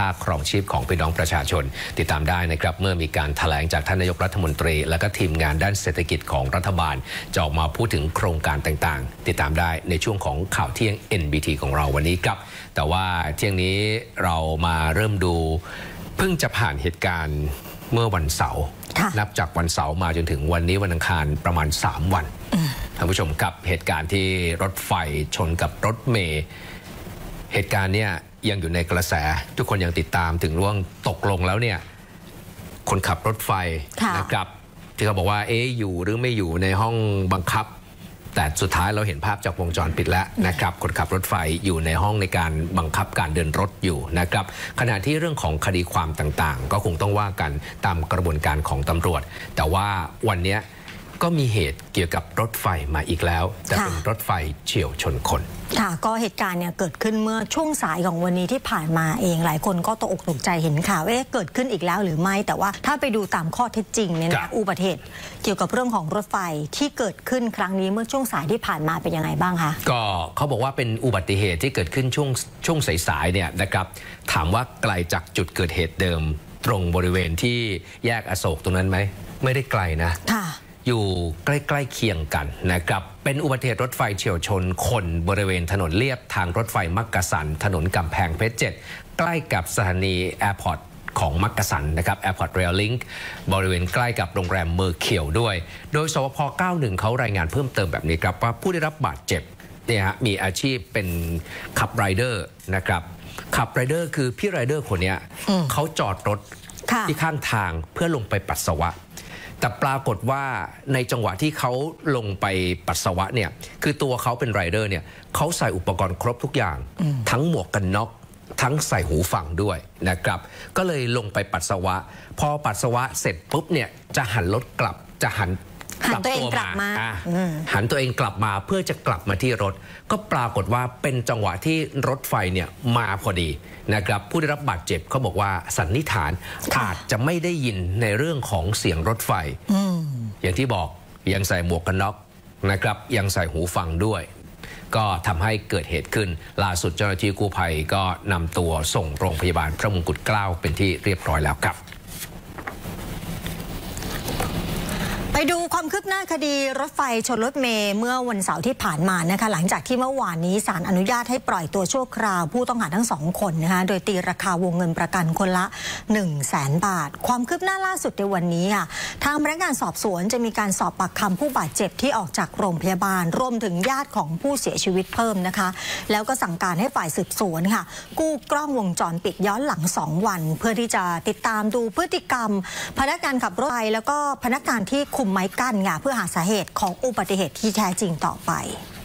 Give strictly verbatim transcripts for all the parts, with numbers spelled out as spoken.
ค่าครองชีพของพี่น้องประชาชนติดตามได้นะครับเมื่อมีการแถลงจากท่านนายกรัฐมนตรีและก็ทีมงานด้านเศรษฐกิจของรัฐบาลจะออกมาพูดถึงโครงการต่างๆติดตามได้ในช่วงของข่าวเที่ยง เอ็น บี ที ของเราวันนี้ครับแต่ว่าเที่ยงนี้เรามาเริ่มดูเพิ่งจะผ่านเหตุการณ์เมื่อวันเสาร์นับจากวันเสาร์มาจนถึงวันนี้วันอังคารประมาณสามวันท่านผู้ชมครับเหตุการณ์ที่รถไฟชนกับรถเมล์เหตุการณ์เนี้ยยังอยู่ในกระแสทุกคนยังติดตามถึงเรื่องตกลงแล้วเนี่ยคนขับรถไฟนะครับที่เขาบอกว่าเอ๊ะอยู่หรือไม่อยู่ในห้องบังคับแต่สุดท้ายเราเห็นภาพจากวงจรปิดแล้วนะครับคนขับรถไฟอยู่ในห้องในการบังคับการเดินรถอยู่นะครับขณะที่เรื่องของคดีความต่างๆก็คงต้องว่ากันตามกระบวนการของตำรวจแต่ว่าวันนี้ก็มีเหตุเกี่ยวกับรถไฟมาอีกแล้วแต่เป็นรถไฟเฉี่ยวชนคนค่ะก็เหตุการณ์เนี่ยเกิดขึ้นเมื่อช่วงสายของวันนี้ที่ผ่านมาเองหลายคนก็ตกอกตกใจเห็นข่าวเอ๊ะเกิดขึ้นอีกแล้วหรือไม่แต่ว่าถ้าไปดูตามข้อเท็จจริงเนี่ยนะอุบัติเหตุเกี่ยวกับเรื่องของรถไฟที่เกิดขึ้นครั้งนี้เมื่อช่วงสายที่ผ่านมาเป็นยังไงบ้างคะก็เขาบอกว่าเป็นอุบัติเหตุที่เกิดขึ้นช่วงช่วงสายๆเนี่ยนะครับถามว่าไกลจากจุดเกิดเหตุเดิมตรงบริเวณที่แยกอโศกตรงนั้นไหมไม่ได้ไกลนะอยู่ใกล้ๆเคียงกันนะครับเป็นอุบัติเหตุรถไฟเฉี่ยวชนคนบริเวณถนนเลียบทางรถไฟมักกะสันถนนกำแพงเพชรเจ็ดใกล้กับสถานีแอร์พอร์ตของมักกะสันนะครับแอร์พอร์ตเรลลิงก์บริเวณใกล้กับโรงแรมเมอร์เคียวด้วยโดยสวพเก้าสิบเอ็ดเขารายงานเพิ่มเติมแบบนี้ครับว่าผู้ได้รับบาดเจ็บเนี่ยฮะมีอาชีพเป็นขับไรเดอร์นะครับขับไรเดอร์คือพี่ไรเดอร์คนนี้เขาจอดรถที่ข้างทางเพื่อลงไปปัสสาวะแต่ปรากฏว่าในจังหวะที่เขาลงไปปัสสาวะเนี่ยคือตัวเขาเป็นไรเดอร์เนี่ยเขาใส่อุปกรณ์ครบทุกอย่างทั้งหมวกกันน็อกทั้งใส่หูฟังด้วยนะครับก็เลยลงไปปัสสาวะพอปัสสาวะเสร็จปุ๊บเนี่ยจะหันรถกลับจะหันหันตัวเองกลับมาหันตัวเองกลับมาเพื่อจะกลับมาที่รถก็ปรากฏว่าเป็นจังหวะที่รถไฟเนี่ยมาพอดีนะครับผู้ได้รับบาดเจ็บเขาบอกว่าสันนิษฐานอาจจะไม่ได้ยินในเรื่องของเสียงรถไฟอย่างที่บอกยังใส่หมวกกันน็อกนะครับยังใส่หูฟังด้วยก็ทำให้เกิดเหตุขึ้นล่าสุดเจ้าหน้าที่กู้ภัยก็นำตัวส่งโรงพยาบาลพระมงกุฎเกล้าเป็นที่เรียบร้อยแล้วครับไปดูความคืบหน้าคดีรถไฟชนรถเมล์เมื่อวันเสาร์ที่ผ่านมานะคะหลังจากที่เมื่อวานนี้ศาลอนุญาตให้ปล่อยตัวชั่วคราวผู้ต้องหาทั้งสองคนนะคะโดยตีราคาวงเงินประกันคนละ หนึ่งแสน บาทความคืบหน้าล่าสุดในวันนี้ค่ะทางพนักงานสอบสวนจะมีการสอบปากคำผู้บาดเจ็บที่ออกจากโรงพยาบาลรวมถึงญาติของผู้เสียชีวิตเพิ่มนะคะแล้วก็สั่งการให้ฝ่ายสืบสวนค่ะกู้กล้องวงจรปิดย้อนหลังสองวันเพื่อที่จะติดตามดูพฤติกรรมพนักงานขับรถไฟแล้วก็พนักงานที่คุมไม้กั้นค่ะเพื่อหาสาเหตุของอุบัติเหตุที่แท้จริงต่อไป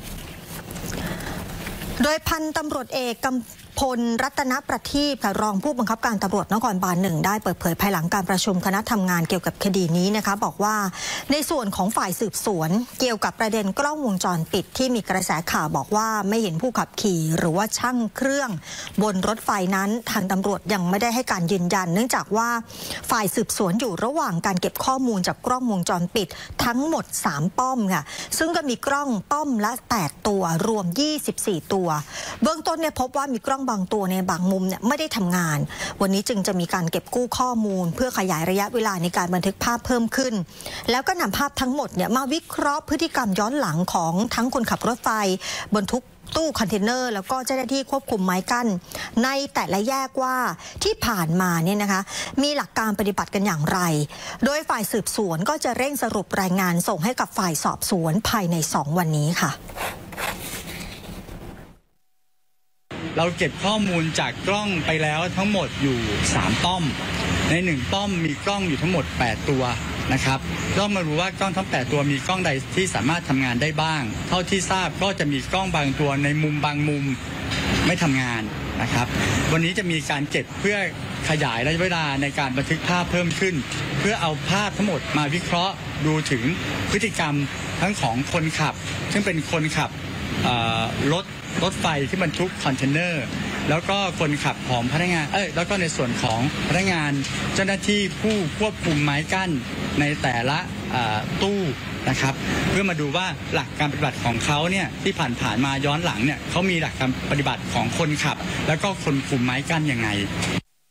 โดยพันตำรวจเอกกำพลรัตนประทีปค่ะรองผู้บังคับการตำรวจนครบาลหนึ่งได้เปิดเผยภายหลังการประชุมคณะทำงานเกี่ยวกับคดีนี้นะคะบอกว่าในส่วนของฝ่ายสืบสวนเกี่ยวกับประเด็นกล้องวงจรปิดที่มีกระแสข่าวบอกว่าไม่เห็นผู้ขับขี่หรือว่าช่างเครื่องบนรถไฟนั้นทางตำรวจยังไม่ได้ให้การยืนยันเนื่องจากว่าฝ่ายสืบสวนอยู่ระหว่างการเก็บข้อมูลจากกล้องวงจรปิดทั้งหมดสามป้อมค่ะซึ่งก็มีกล้องป้อมละแปดตัวรวมยี่สิบสี่ตัวเบื้องต้นเนี่ยพบว่ามีกล้องบางตัวในบางมุมเนี่ยไม่ได้ทำงานวันนี้จึงจะมีการเก็บกู้ข้อมูลเพื่อขยายระยะเวลาในการบันทึกภาพเพิ่มขึ้นแล้วก็นำภาพทั้งหมดเนี่ยมาวิเคราะห์พฤติกรรมย้อนหลังของทั้งคนขับรถไฟบรรทุกตู้คอนเทนเนอร์แล้วก็เจ้าหน้าที่ควบคุมไม้กั้นในแต่ละแยกว่าที่ผ่านมาเนี่ยนะคะมีหลักการปฏิบัติกันอย่างไรโดยฝ่ายสืบสวนก็จะเร่งสรุปรายงานส่งให้กับฝ่ายสอบสวนภายในสองวันนี้ค่ะเราเก็บข้อมูลจากกล้องไปแล้วทั้งหมดอยู่สามป้อมในหนึ่งป้อมมีกล้องอยู่ทั้งหมดแปดตัวนะครับก็มารู้ว่ากล้องทั้งแปดตัวมีกล้องใดที่สามารถทำงานได้บ้างเท่าที่ทราบก็จะมีกล้องบางตัวในมุมบางมุมไม่ทำงานนะครับวันนี้จะมีการเก็บเพื่อขยายระยะเวลาในการบันทึกภาพเพิ่มขึ้นเพื่อเอาภาพทั้งหมดมาวิเคราะห์ดูถึงพฤติกรรมทั้งของคนขับซึ่งเป็นคนขับรถรถไฟที่บรรทุกคอนเทนเนอร์แล้วก็คนขับของพนักงานเอ้ยแล้วก็ในส่วนของพนักงานเจ้าหน้าที่ผู้ควบคุมไม้กั้นในแต่ละตู้นะครับเพื่อมาดูว่าหลักการปฏิบัติของเขาเนี่ยที่ผ่านๆมาย้อนหลังเนี่ยเขามีหลักการปฏิบัติของคนขับแล้วก็คนคุมไม้กั้นยังไง